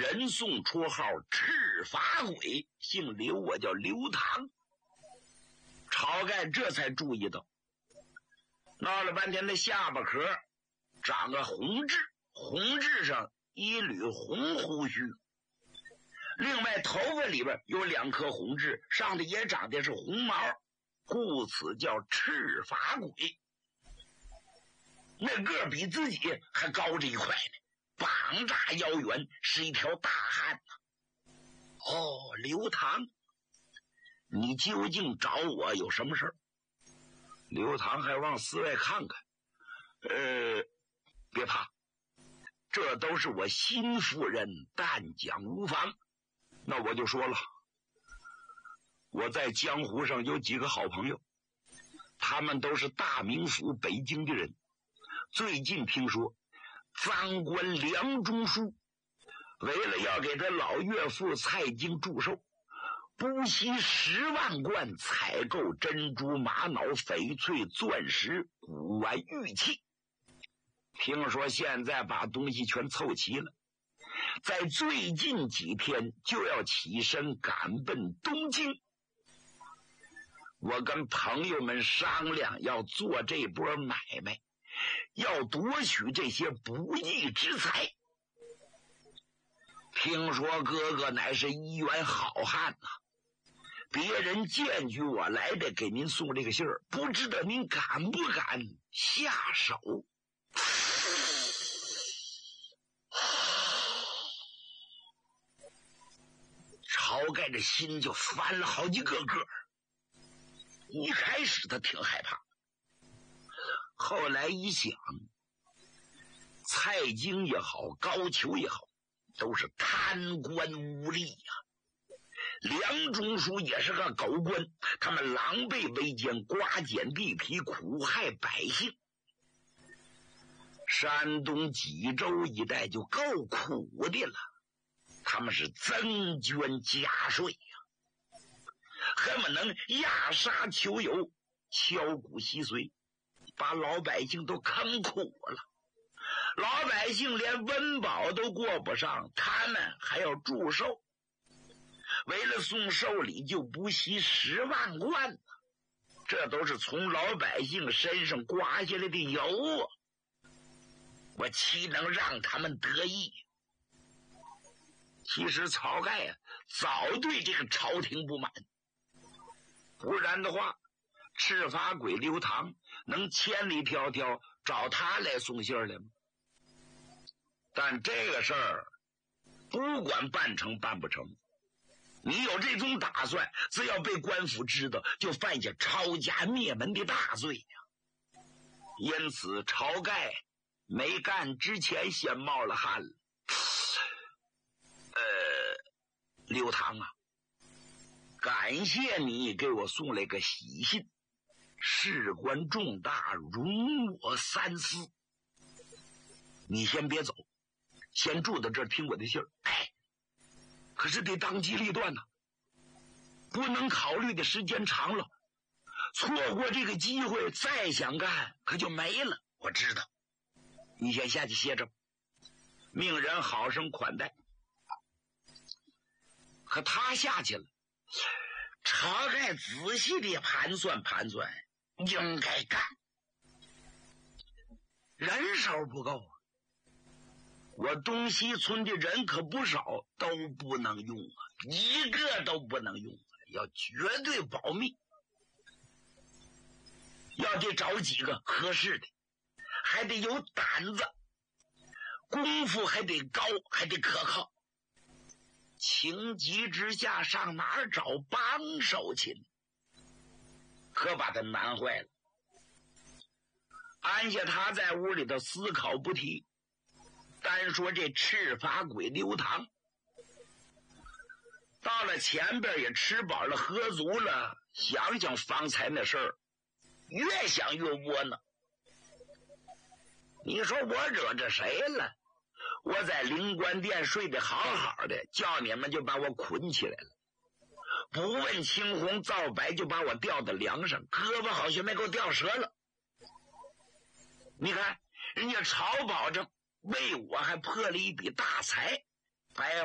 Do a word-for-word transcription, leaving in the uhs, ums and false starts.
人送绰号赤发鬼，姓刘，我叫刘唐。晁盖这才注意到，闹了半天的下巴壳长个红痣，红痣上一缕红胡须，另外头发里边有两颗红痣，上头也长的是红毛，故此叫赤发鬼。那个儿比自己还高着一块呢，膀大腰圆，是一条大汉呐。哦，刘唐，你究竟找我有什么事儿？刘唐还往寺外看看，呃，别怕，这都是我新夫人，但讲无妨。那我就说了，我在江湖上有几个好朋友，他们都是大名府北京的人。最近听说赃官梁中书为了要给他老岳父蔡京祝寿，不惜十万贯采购珍珠、玛瑙、翡翠、钻石、古玩、玉器。听说现在把东西全凑齐了，在最近几天就要起身赶奔东京。我跟朋友们商量，要做这波买卖，要夺取这些不义之财。听说哥哥乃是一员好汉呐、啊，别人荐举我来的，给您送这个信儿，不知道您敢不敢下手？晁盖的心就翻了好几个个。一开始他挺害怕，后来一想，蔡京也好，高俅也好，都是贪官污吏呀、啊。梁中书也是个狗官，他们狼狈为奸，刮减地皮，苦害百姓。山东济州一带就够苦的了，他们是增捐加税呀、啊，恨不能压杀囚友，敲骨吸髓，把老百姓都坑苦了。老百姓连温饱都过不上，他们还要祝寿，为了送寿礼就不惜十万贯呢，这都是从老百姓身上刮下来的油啊！我岂能让他们得意？其实晁盖啊，早对这个朝廷不满，不然的话，赤发鬼刘唐能千里迢迢找他来送信来吗？但这个事儿不管办成办不成，你有这种打算，只要被官府知道，就犯下抄家灭门的大罪呀。因此晁盖没干之前先冒了汗了。呃，刘唐啊，感谢你给我送来个喜信，事关重大，容我三思。你先别走，先住到这儿听我的信儿。哎，可是得当机立断呐、啊，不能考虑的时间长了，错过这个机会，再想干可就没了。我知道，你先下去歇着，命人好生款待。可他下去了，晁盖仔细地盘算盘算，应该干，人手不够啊！我东西村的人可不少，都不能用啊，一个都不能用，要绝对保密，要得找几个合适的，还得有胆子，功夫还得高，还得可靠。情急之下，上哪儿找帮手去？可把他难坏了。按下他在屋里头思考不提，单说这赤发鬼刘唐，到了前边也吃饱了喝足了，想想方才那事儿，越想越窝囊。你说我惹着谁了？我在灵官殿睡得好好的，叫你们就把我捆起来了，不问青红皂白就把我吊到梁上，胳膊好像没给我吊折了。你看人家晁保正为我还破了一笔大财，白